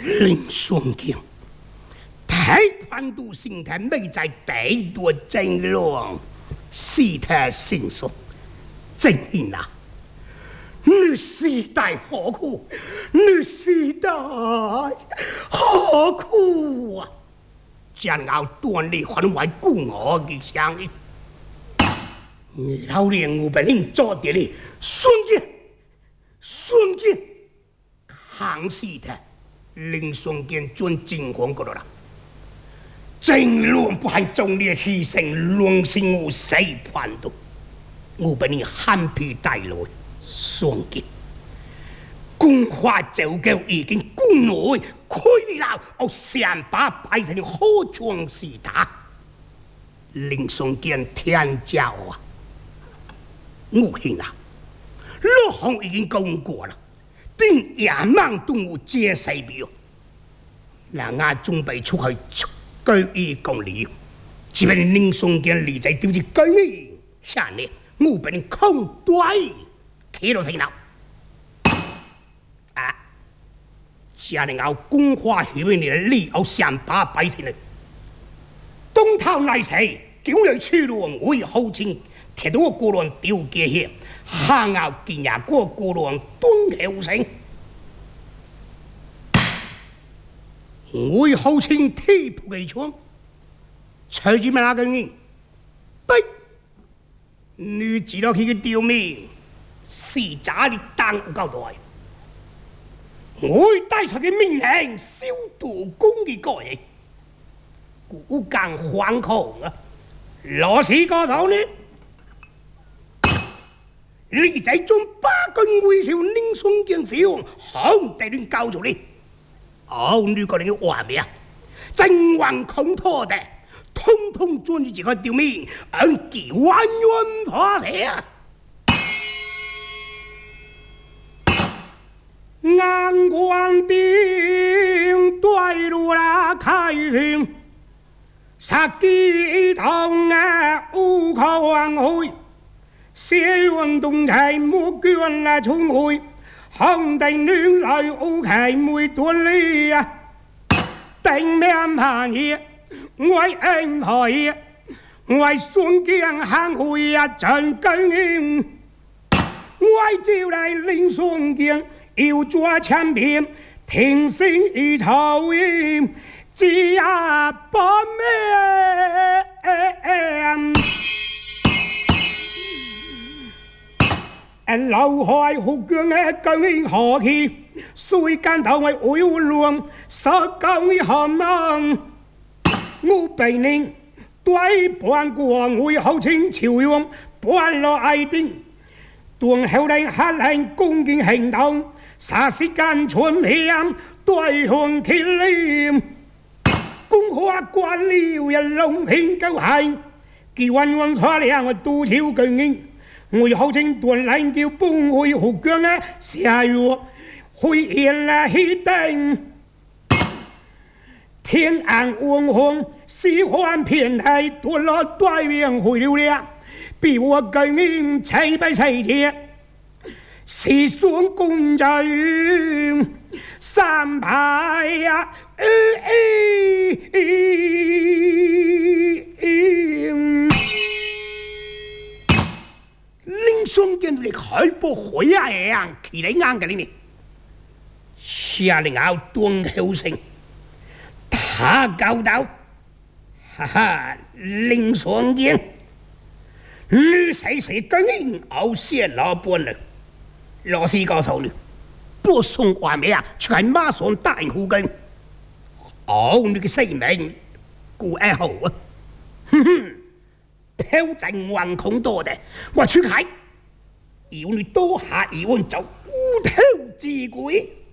林双江，太叛徒心态未在第多真龙，事态成熟，正义啊！你时代何苦？你时代何苦啊？将要断你还为故我的相依。你老练我本领做的哩，孙坚，康熙的林双坚准进皇过了啦。真乱不含忠烈牺牲，乱心无死叛徒，我本领悍皮带来双坚。官话走狗已经官内开了，我想把百姓好装是他。林双坚天骄啊！我信啊，老行已经讲过了，等野蛮动物接水表，那俺准备出去居于公里，只凭林双坚立在丢弃居于下面，我本空对起落去了。啊！下令后公花许愿你的理由想把百姓的东头来死，叫人出路为后勤。铁到过乱丢街去，下后见也过乱东后城，为后勤踢扑嘅窗，隨住咪那個人，對，你知道佢嘅刁命，是渣你當有夠大，我帶出嘅命令，消毒公嘅改，古更惶恐啊，羅氏嗰頭呢？你在中八根微笑，林雙堅笑，好地亂教咗你。你個人嘅話咩啊？真橫空拖的，通通遵住這個條命，按幾萬元發嚟啊！眼光定對路啦開遠，殺機痛啊無可挽回。社運動態冇捐來重回，紅地女來屋企每多哩啊！定面行嘢，我恩台嘢，我雙肩行回啊真根，我招嚟林雙肩，要抓前邊，挺身一朝嘢，只呀不咩。老海福建嘅更何其，水間頭嘅烏龍，實講嘅寒冷。我被你對半國會後清朝陽，半落愛丁，當後嚟下嚟攻擊行動，霎時間春香對向天臉，公花關了一龍興夠係，幾萬萬差兩個都超更應。我後清斷來叫崩會福建啊，下月會現來起燈，天安王紅喜歡偏台，奪了對面會流量，比我更應才拜才節，是雙公仔三排呀，林雙堅你海波回啊樣，企你啱嘅你，下令後斷後城，打交道，哈哈，林雙堅，你細細更應熬泄老本了，老師告訴你，不送話咩啊，全馬上大戶根，你嘅性命，顧愛好啊，哼哼。挑戰橫空多的，我出海，要你多下一碗就烏頭之鬼。